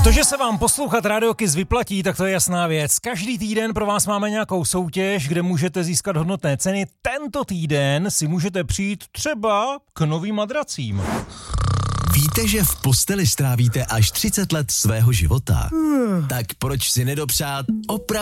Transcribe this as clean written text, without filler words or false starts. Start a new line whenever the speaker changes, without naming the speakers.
To, že se vám poslouchat Radio Kiss vyplatí, tak to je jasná věc. Každý týden pro vás máme nějakou soutěž, kde můžete získat hodnotné ceny. Tento týden si můžete přijít třeba k novým madracím.
Víte, že v posteli strávíte až 30 let svého života? Tak proč si nedopřát opravdu